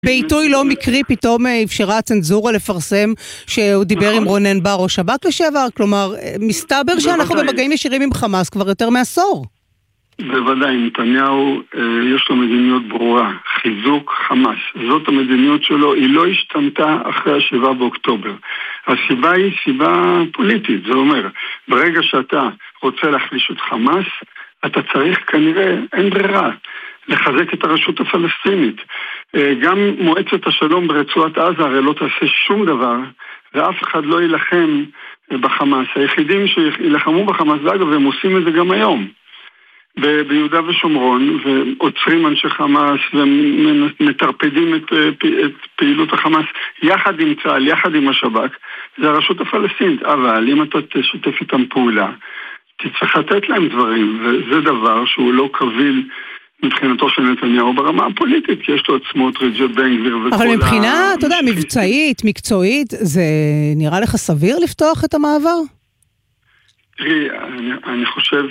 בעיתוי לא מקרי פתאום אפשרה הצנזורה לפרסם שהוא דיבר עם רונן בר או שב"כ לשעבר, כלומר, מסתבר שאנחנו במגעים ישירים עם חמאס כבר יותר מעשור. בוודאי, נתניהו יש לו מדיניות ברורה, חיזוק חמאס. זאת המדיניות שלו, היא לא השתנתה אחרי 7 באוקטובר. הסיבה היא סיבה פוליטית, זה אומר, ברגע שאתה רוצה להחליש את חמאס, אתה צריך כנראה, אין ברירה, לחזק את הרשות הפלסטינית. גם מועצת השלום ברצועת עזה הרי לא תעשה שום דבר, ואף אחד לא ילחם בחמאס. היחידים שילחמו בחמאס, ואגב, הם עושים את זה גם היום. ביהודה ושומרון, ועוצרים אנשי חמאס ומטרפדים את פעילות החמאס יחד עם צה"ל, יחד עם השב"כ, זה הרשות הפלסטינית. אבל אם אתה תשתף איתם פעולה, תצטרך לתת להם דברים, וזה דבר שהוא לא קביל מבחינתו של נתניהו ברמה הפוליטית, כי יש לו את סמוטריץ' ובן גביר וכל אבל מבחינה, אתה יודע, מבצעית, מקצועית, זה נראה לך סביר לפתוח את המעבר? תראי, אני חושב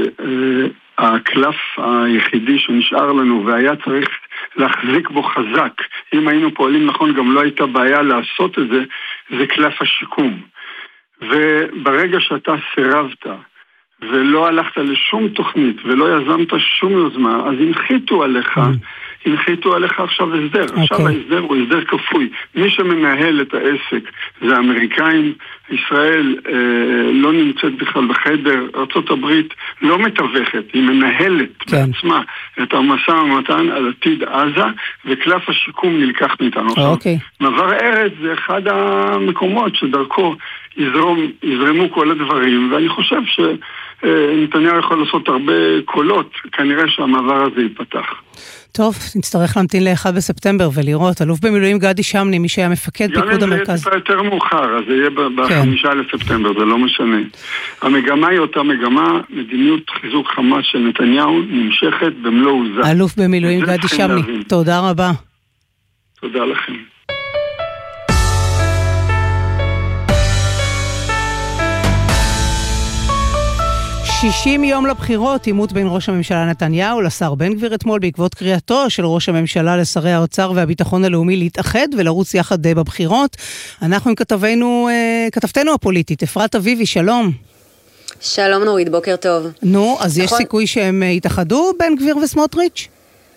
שהקלף היחידי שנשאר לנו והיה צריך להחזיק בו חזק, אם היינו פועלים נכון גם לא הייתה בעיה לעשות את זה, זה קלף השיקום. וברגע שאתה סירבת ולא הלכת לשום תוכנית ולא יזמת שום יוזמה, אז הנחיתו עליך עכשיו הסדר. עכשיו ההסדר הוא הסדר כפוי. מי שמנהל את העסק זה האמריקאים, ישראל לא נמצאת בכלל בחדר, ארצות הברית לא מתווכת, היא מנהלת בעצמה את המשא ומתן על עתיד עזה, וקלף השיקום נלקח מאיתנו. מעבר ארץ זה אחד המקומות שדרכו יזרמו כל הדברים, ואני חושב שנתניהו יכול לעשות הרבה קולות, כנראה שהמעבר הזה ייפתח. טוב, נצטרך להמתין ל-1 בספטמבר ולראות. אלוף במילואים גדי שמני, מי שהיה מפקד פיקוד המרכז. זה יהיה יותר מאוחר, אז זה יהיה ב-5 לספטמבר, זה לא משנה. המגמה היא אותה מגמה, מדיניות חיזוק חמאס של נתניהו נמשכת במלוא עוזה. אלוף במילואים גדי שמני, תודה רבה. תודה לכם. 60 יום לבחירות, עימות בין ראש הממשלה נתניהו לשר בן גביר אתמול בעקבות קריאתו של ראש הממשלה לשרי האוצר והביטחון הלאומי להתאחד ולרוץ יחד בבחירות. אנחנו עם כתבתנו הפוליטית, אפרת אביבי, שלום. שלום נורית, בוקר טוב. נו, אז יש סיכוי שהם יתאחדו, בן גביר וסמוטריץ'?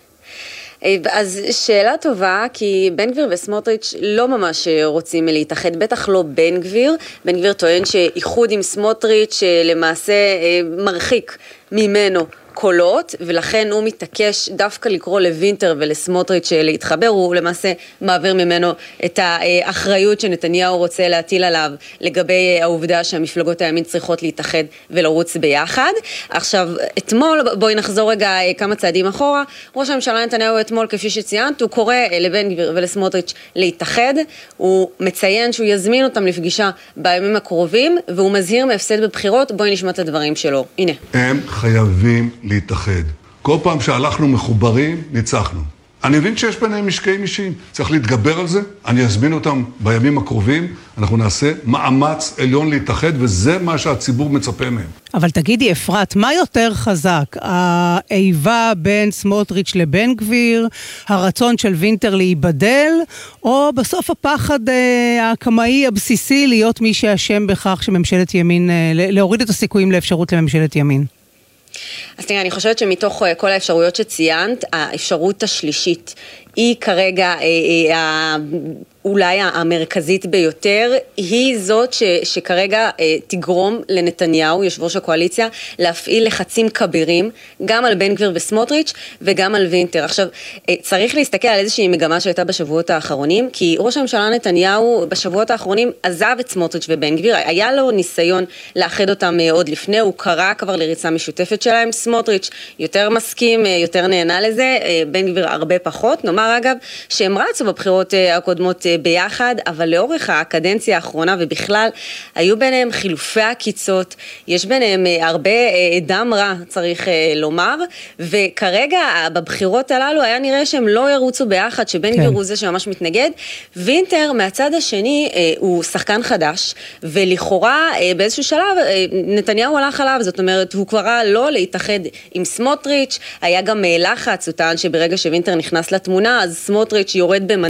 אז שאלה טובה, כי בן גביר וסמוטריץ' לא ממש רוצים להתאחד, בטח לא בן גביר. בן גביר טוען שאיחוד עם סמוטריץ' למעשה מרחיק ממנו קולות, ולכן הוא מתעקש דווקא לקרוא לוינטר ולסמוטריץ' להתחבר. הוא למעשה מעביר ממנו את האחריות שנתניהו רוצה להטיל עליו לגבי העובדה שהמפלגות הימין צריכות להתאחד ולרוץ ביחד. עכשיו, אתמול, בואי נחזור רגע כמה צעדים אחורה, ראש הממשלה נתניהו אתמול, כפי שציינת, הוא קורא לבן גביר ולסמוטריץ' להתאחד, הוא מציין שהוא יזמין אותם לפגישה בימים הקרובים, והוא מזהיר מהפסד בבחירות. בואי נשמע את הדברים שלו. הנה. הם חייבים להתאחד. כל פעם שהלכנו מחוברים, ניצחנו. אני מבין שיש ביניהם משקעים אישיים. צריך להתגבר על זה. אני אזמין אותם בימים הקרובים. אנחנו נעשה מאמץ עליון להתאחד, וזה מה שהציבור מצפה מהם. אבל תגידי, אפרת, מה יותר חזק? האיבה בין סמוטריץ' לבן גביר, הרצון של וינטר להיבדל, או בסוף הפחד הקמאי הבסיסי להיות מי שאשם בכך שממשלת ימין, להוריד את הסיכויים לאפשרות לממשלת ימין? אז תראה, אני חושבת שמתוך כל האפשרויות שציינת, האפשרות השלישית היא כרגע אולי המרכזית ביותר, היא זאת שכרגע תגרום לנתניהו, יושב ראש הקואליציה, להפעיל לחצים כבירים, גם על בן גביר וסמוטריץ' וגם על וינטר. עכשיו, צריך להסתכל על איזושהי מגמה שהייתה בשבועות האחרונים, כי ראש הממשלה נתניהו בשבועות האחרונים עזב את סמוטריץ' ובן גביר, היה לו ניסיון לאחד אותם עוד לפני, הוא קרא כבר לריצה משותפת שלהם, סמוטריץ' יותר מסכים, יותר נהנה לזה, בן גביר הרבה פחות. נאמר אגב, שהם רצו בבחירות הקודמות ביחד, אבל לאורך הקדנציה האחרונה ובכלל, היו ביניהם חילופי הקיצות, יש ביניהם הרבה דם רע, צריך לומר, וכרגע בבחירות הללו היה נראה שהם לא ירוצו ביחד, שבן גביר הוא זה שממש מתנגד. וינטר מהצד השני הוא שחקן חדש, ולכאורה באיזשהו שלב נתניהו הלך עליו, זאת אומרת, הוא כבר לא להתאחד עם סמוטריץ', היה גם לחץ, הוא טען שברגע שווינטר נכנס לתמונה, אז סמוטריץ' יורד